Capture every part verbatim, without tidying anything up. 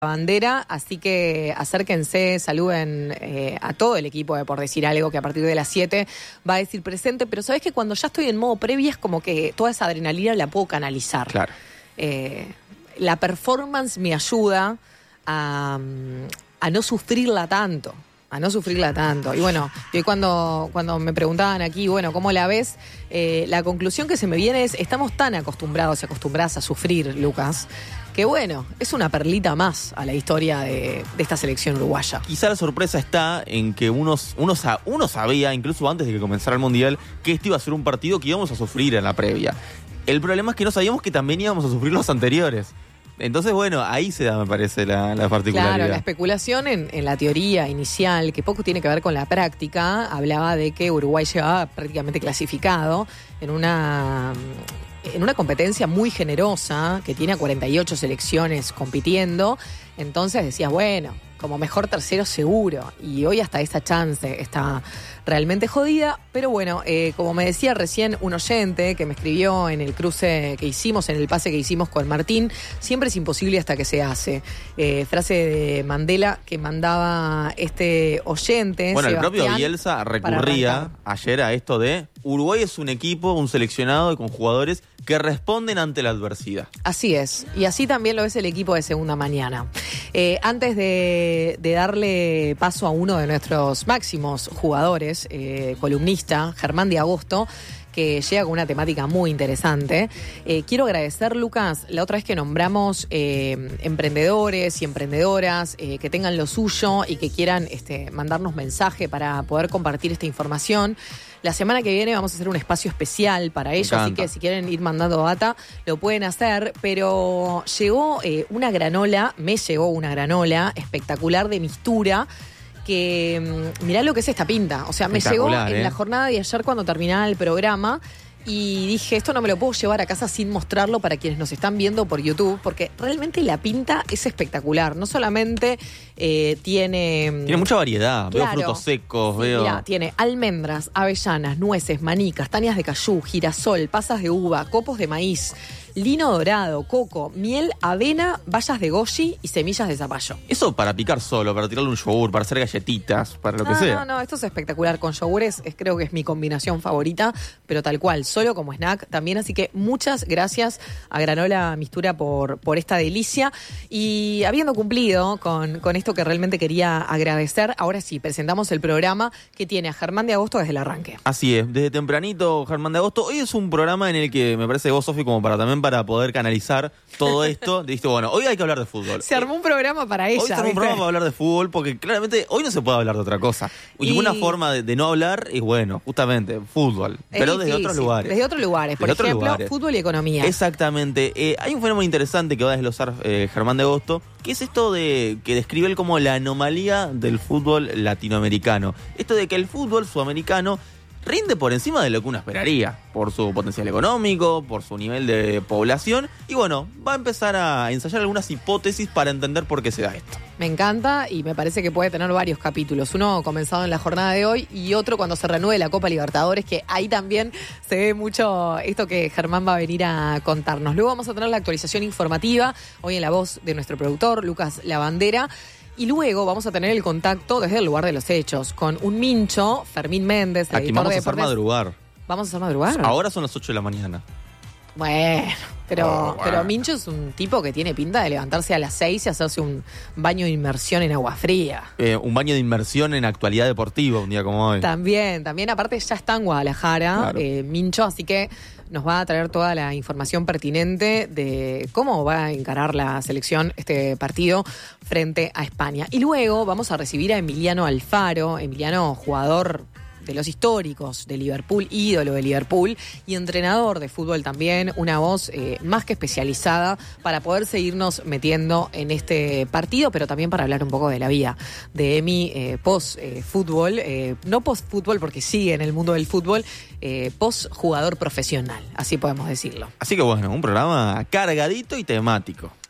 bandera, así que acérquense, saluden eh, a todo el equipo de Por Decir Algo, que a partir de las siete va a decir presente, pero sabés que cuando ya estoy en modo previa es como que toda esa adrenalina la puedo canalizar. Claro. Eh, la performance me ayuda a, a no sufrirla tanto, a no sufrirla tanto. Y bueno, yo cuando, cuando me preguntaban aquí, bueno, ¿cómo la ves? Eh, la conclusión que se me viene es, estamos tan acostumbrados y acostumbradas a sufrir, Lucas, que bueno, es una perlita más a la historia de, de esta selección uruguaya. Quizá la sorpresa está en que uno, uno, uno sabía, incluso antes de que comenzara el Mundial, que este iba a ser un partido que íbamos a sufrir en la previa. El problema es que no sabíamos que también íbamos a sufrir los anteriores. Entonces, bueno, ahí se da, me parece, la, la particularidad. Claro, la especulación en, en la teoría inicial, que poco tiene que ver con la práctica, hablaba de que Uruguay llegaba prácticamente clasificado en una... en una competencia muy generosa, que tiene a cuarenta y ocho selecciones compitiendo. Entonces decías, bueno, como mejor tercero seguro. Y hoy hasta esa chance está realmente jodida. Pero bueno, eh, como me decía recién un oyente que me escribió en el cruce que hicimos, en el pase que hicimos con Martín, siempre es imposible hasta que se hace. Eh, frase de Mandela que mandaba este oyente, Bueno, Sebastián, el propio Bielsa recurría ayer a esto de Uruguay es un equipo, un seleccionado con jugadores que responden ante la adversidad. Así es, y así también lo es el equipo de Segunda Mañana. Eh, antes de, de darle paso a uno de nuestros máximos jugadores, eh, columnista, Germán de Agosto, que llega con una temática muy interesante. Eh, quiero agradecer, Lucas, la otra vez que nombramos eh, emprendedores y emprendedoras eh, que tengan lo suyo y que quieran este, mandarnos mensaje para poder compartir esta información. La semana que viene vamos a hacer un espacio especial para ellos, así que si quieren ir mandando data, lo pueden hacer. Pero llegó eh, una granola, me llegó una granola espectacular de Mistura, que mirá lo que es esta pinta. O sea, me llegó en ¿eh? la jornada de ayer cuando terminaba el programa y dije, esto no me lo puedo llevar a casa sin mostrarlo para quienes nos están viendo por YouTube, porque realmente la pinta es espectacular. No solamente eh, tiene... Tiene mucha variedad, claro, veo frutos secos, sí, veo... Mirá, tiene almendras, avellanas, nueces, maní, castañas de cayú, girasol, pasas de uva, copos de maíz, lino dorado, coco, miel, avena, bayas de goji y semillas de zapallo. Eso para picar solo, para tirarle un yogur, para hacer galletitas, para lo no, que sea. No, no, esto es espectacular. Con yogures es, creo que es mi combinación favorita, pero tal cual, solo como snack también. Así que muchas gracias a Granola Mistura por, por esta delicia. Y habiendo cumplido con, con esto que realmente quería agradecer, ahora sí, presentamos el programa que tiene a Germán de Agosto desde el arranque. Así es, desde tempranito, Germán de Agosto. Hoy es un programa en el que me parece vos, Sofi, como para también para poder canalizar todo esto. Dijiste, bueno, hoy hay que hablar de fútbol. Se armó un programa para ella. Hoy se armó un programa para hablar de fútbol porque claramente hoy no se puede hablar de otra cosa. Y, y una forma de, de no hablar es, bueno, justamente, fútbol. Pero desde otros lugares. Desde otros lugares, por desde ejemplo, lugares. Fútbol y economía. Exactamente. Eh, hay un fenómeno interesante que va a desglosar eh, Germán de Agosto, que es esto de que describe él como la anomalía del fútbol latinoamericano. Esto de que el fútbol sudamericano rinde por encima de lo que uno esperaría, por su potencial económico, por su nivel de población, y bueno, va a empezar a ensayar algunas hipótesis para entender por qué se da esto. Me encanta y me parece que puede tener varios capítulos, uno comenzado en la jornada de hoy y otro cuando se reanude la Copa Libertadores, que ahí también se ve mucho esto que Germán va a venir a contarnos. Luego vamos a tener la actualización informativa, hoy en la voz de nuestro productor, Lucas Lavandera. Y luego vamos a tener el contacto desde el lugar de los hechos con un mincho, Fermín Méndez, el Aquí editor vamos de a hacer madrugar. ¿Vamos a hacer madrugar? Ahora son las ocho de la mañana. Bueno, pero, oh, bueno. pero Mincho es un tipo que tiene pinta de levantarse a las seis y hacerse un baño de inmersión en agua fría. Eh, un baño de inmersión en actualidad deportiva, un día como hoy. También, también aparte ya está en Guadalajara, claro. eh, Mincho, así que nos va a traer toda la información pertinente de cómo va a encarar la selección este partido frente a España. Y luego vamos a recibir a Emiliano Alfaro, Emiliano jugador de los históricos de Liverpool, ídolo de Liverpool y entrenador de fútbol también, una voz eh, más que especializada para poder seguirnos metiendo en este partido, pero también para hablar un poco de la vida de Emi eh, post-fútbol, eh, eh, no post-fútbol porque sigue en el mundo del fútbol, eh, post-jugador profesional, así podemos decirlo. Así que bueno, un programa cargadito y temático.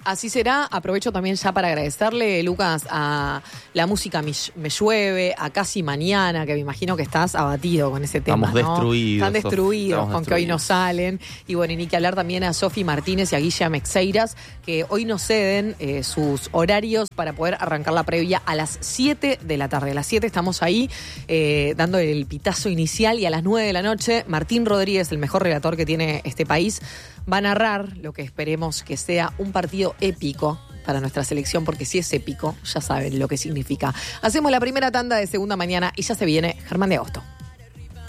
Así será. Aprovecho también ya para agradecerle, Lucas, a la música Me, me Llueve, a Casi Mañana, que me imagino que estás abatido con ese tema. Estamos ¿no? destruidos. Están destruidos Estamos con destruidos. que hoy no salen. Y bueno, y ni que hablar también a Sofi Martínez y a Guilla Mexeiras, que hoy nos ceden eh, sus horarios para poder arrancar la previa a las siete de la tarde. A las siete estamos ahí eh, dando el pitazo inicial y a las nueve de la noche Martín Rodríguez, el mejor relator que tiene este país, va a narrar lo que esperemos que sea un partido épico para nuestra selección, porque si es épico, ya saben lo que significa. Hacemos la primera tanda de Segunda Mañana y ya se viene Germán de Agosto.